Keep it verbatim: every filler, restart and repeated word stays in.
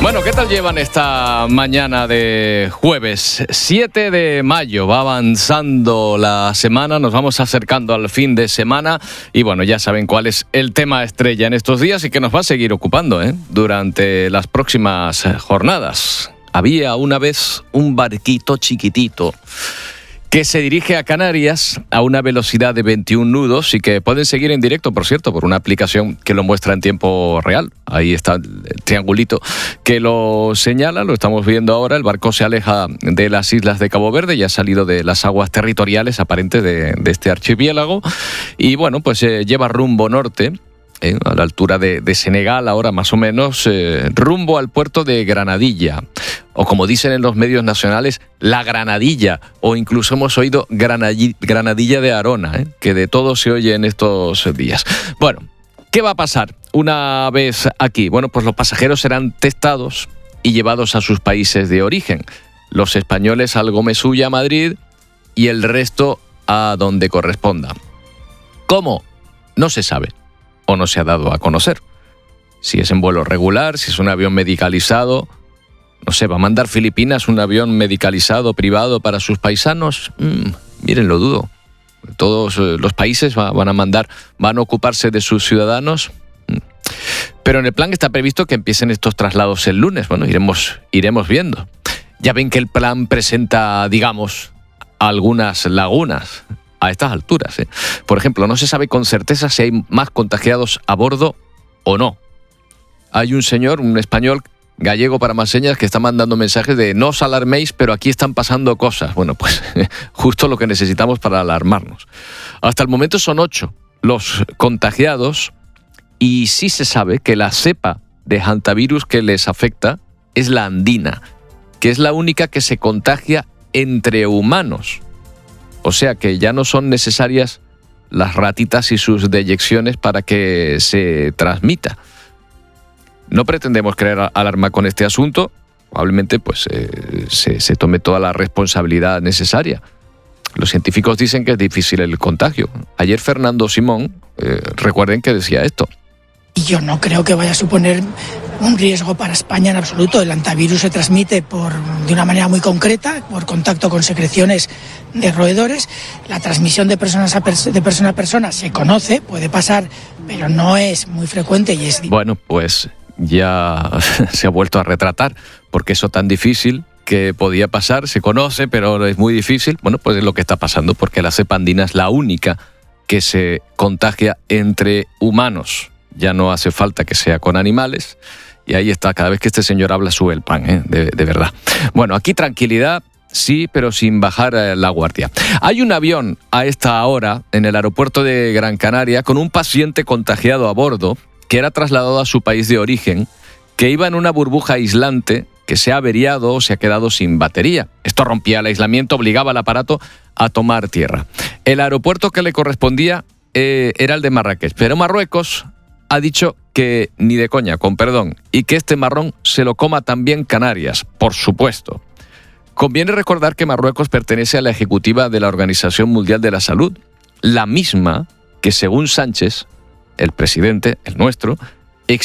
Bueno, ¿qué tal llevan esta mañana de jueves siete de mayo? Va avanzando la semana, nos vamos acercando al fin de semana y bueno, ya saben cuál es el tema estrella en estos días y que nos va a seguir ocupando ¿eh? durante las próximas jornadas. Había una vez un barquito chiquitito que se dirige a Canarias a una velocidad de veintiún nudos y que pueden seguir en directo, por cierto, por una aplicación que lo muestra en tiempo real. Ahí está el triangulito que lo señala, lo estamos viendo ahora. El barco se aleja de las islas de Cabo Verde y ha salido de las aguas territoriales aparentes de, de este archipiélago. Y bueno, pues eh, lleva rumbo norte, eh, a la altura de, de Senegal, ahora más o menos, eh, rumbo al puerto de Granadilla. O como dicen en los medios nacionales, la Granadilla, o incluso hemos oído Granadilla de Arona, ¿eh? que de todo se oye en estos días. Bueno, ¿qué va a pasar una vez aquí? Bueno, pues los pasajeros serán testados y llevados a sus países de origen. Los españoles al Gómez Ulla, Madrid, y el resto a donde corresponda. ¿Cómo? No se sabe, o no se ha dado a conocer. Si es en vuelo regular, si es un avión medicalizado. No sé, ¿va a mandar Filipinas un avión medicalizado privado para sus paisanos? Mm, miren, lo dudo. Todos los países van a mandar, van a ocuparse de sus ciudadanos. Mm. Pero en el plan está previsto que empiecen estos traslados el lunes. Bueno, iremos, iremos viendo. Ya ven que el plan presenta, digamos, algunas lagunas a estas alturas, ¿eh? Por ejemplo, no se sabe con certeza si hay más contagiados a bordo o no. Hay un señor, un español gallego para más señas, que está mandando mensajes de no os alarméis, pero aquí están pasando cosas. Bueno, pues justo lo que necesitamos para alarmarnos. Hasta el momento son ocho los contagiados y sí se sabe que la cepa de hantavirus que les afecta es la andina, que es la única que se contagia entre humanos. O sea que ya no son necesarias las ratitas y sus deyecciones para que se transmita. No pretendemos crear alarma con este asunto, probablemente pues, eh, se, se tome toda la responsabilidad necesaria. Los científicos dicen que es difícil el contagio. Ayer Fernando Simón, eh, recuerden que decía esto. Y yo no creo que vaya a suponer un riesgo para España en absoluto. El hantavirus se transmite por, de una manera muy concreta, por contacto con secreciones de roedores. La transmisión de, personas a pers- de persona a persona se conoce, puede pasar, pero no es muy frecuente y es... Bueno, pues ya se ha vuelto a retratar, porque eso tan difícil que podía pasar, se conoce, pero es muy difícil. Bueno, pues es lo que está pasando, porque la cepa andina es la única que se contagia entre humanos. Ya no hace falta que sea con animales. Y ahí está, cada vez que este señor habla sube el pan, ¿eh? de, de verdad. Bueno, aquí tranquilidad, sí, pero sin bajar la guardia. Hay un avión a esta hora en el aeropuerto de Gran Canaria con un paciente contagiado a bordo que era trasladado a su país de origen, que iba en una burbuja aislante que se ha averiado o se ha quedado sin batería. Esto rompía el aislamiento, obligaba al aparato a tomar tierra. El aeropuerto que le correspondía eh, era el de Marrakech, pero Marruecos ha dicho que ni de coña, con perdón, y que este marrón se lo coma también Canarias, por supuesto. Conviene recordar que Marruecos pertenece a la ejecutiva de la Organización Mundial de la Salud, la misma que, según Sánchez, el presidente, el nuestro,